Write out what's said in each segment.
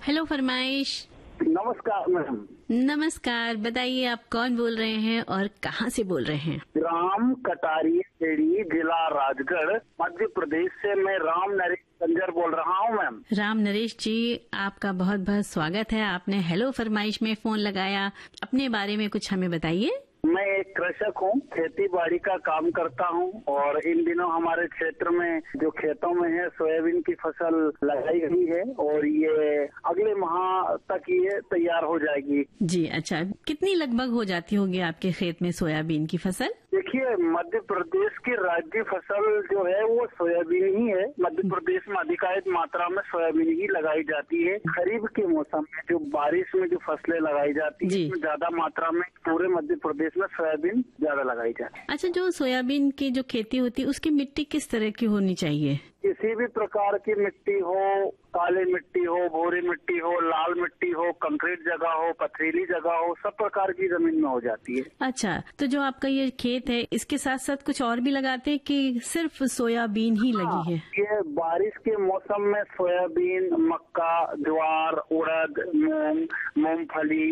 Hello फरमाइश। नमस्कार ma'am. नमस्कार, बताइए आप कौन बोल रहे हैं और कहाँ से बोल रहे हैं? ग्राम कटारिया खेड़ी, जिला राजगढ़, मध्य प्रदेश से मैं राम नरेश संजर बोल रहा हूँ मैम। राम नरेश जी, आपका बहुत बहुत स्वागत है। आपने हेलो फरमाइश में फोन लगाया। अपने बारे में कुछ हमें बताइए। मैं एक कृषक हूँ, खेती बाड़ी का काम करता हूँ और इन दिनों हमारे क्षेत्र में जो खेतों में है सोयाबीन की फसल लगाई गई है और ये अगले माह तक ये तैयार हो जाएगी। जी अच्छा, कितनी लगभग हो जाती होगी आपके खेत में सोयाबीन की फसल? देखिए, मध्य प्रदेश की राज्य फसल जो है वो सोयाबीन ही है। मध्य प्रदेश में अधिकांश मात्रा में सोयाबीन ही लगाई जाती है। खरीफ के मौसम में जो बारिश में जो फसलें लगाई जाती है उसमें ज्यादा मात्रा में पूरे मध्य प्रदेश में सोयाबीन ज्यादा लगाई जाती है। अच्छा, जो सोयाबीन की जो खेती होती है उसकी मिट्टी किस तरह की होनी चाहिए? किसी भी प्रकार की मिट्टी हो, काली मिट्टी हो, भूरी मिट्टी हो, लाल मिट्टी हो, कंक्रीट जगह हो, पथरीली जगह हो, सब प्रकार की जमीन में हो जाती है। अच्छा, तो जो आपका ये खेत है इसके साथ साथ कुछ और भी लगाते हैं कि सिर्फ सोयाबीन ही लगी है? ये बारिश के मौसम में सोयाबीन, मक्का, ज्वार, उड़द, मूंग, मूंगफली,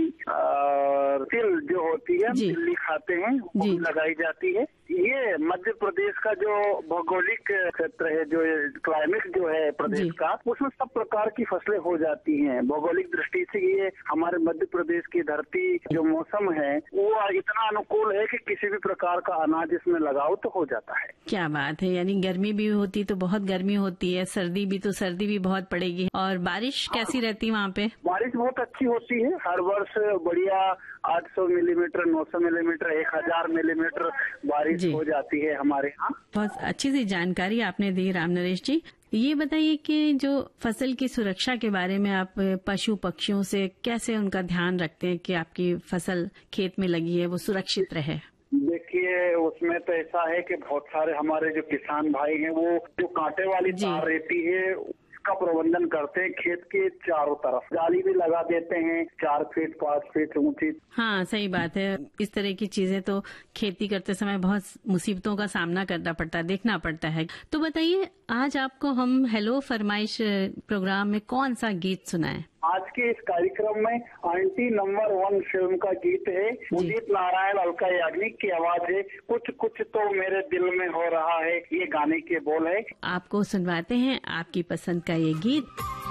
तिल जो होती है, तिल्ली खाते हैं, वो लगाई जाती है। ये मध्य प्रदेश का जो भौगोलिक क्षेत्र है, जो क्लाइमेट जो है प्रदेश का, उसमें सब प्रकार की फसलें हो जाती हैं। भौगोलिक दृष्टि से ये हमारे मध्य प्रदेश की धरती जो मौसम है वो इतना अनुकूल है कि किसी भी प्रकार का अनाज इसमें लगाओ तो हो जाता है। क्या बात है, यानी गर्मी भी होती तो बहुत गर्मी होती है, सर्दी भी तो सर्दी भी बहुत पड़ेगी। और बारिश कैसी रहती है वहाँ पे? बारिश बहुत अच्छी होती है, हर वर्ष बढ़िया 800 मिलीमीटर, 900 मिलीमीटर, 1000 मिलीमीटर बारिश हो जाती है हमारे यहाँ। बहुत अच्छी सी जानकारी आपने दी राम नरेश जी। ये बताइए कि जो फसल की सुरक्षा के बारे में आप पशु पक्षियों से कैसे उनका ध्यान रखते हैं कि आपकी फसल खेत में लगी है वो सुरक्षित रहे? देखिए, उसमें तो ऐसा है कि बहुत सारे हमारे जो किसान भाई हैं वो जो कांटे वाली तार रहती है का प्रबंधन करते हैं। खेत के चारों तरफ जाली भी लगा देते हैं, 4 फीट 5 फीट ऊंची। हाँ, सही बात है। इस तरह की चीजें तो खेती करते समय बहुत मुसीबतों का सामना करना पड़ता है, देखना पड़ता है। तो बताइए, आज आपको हम हेलो फरमाइश प्रोग्राम में कौन सा गीत सुनाएं? आज के इस कार्यक्रम में आंटी नंबर 1 फिल्म का गीत है। उदित नारायण, अलका याग्निक की आवाज है। कुछ कुछ तो मेरे दिल में हो रहा है, ये गाने के बोल है। आपको सुनवाते हैं आपकी पसंद का ये गीत।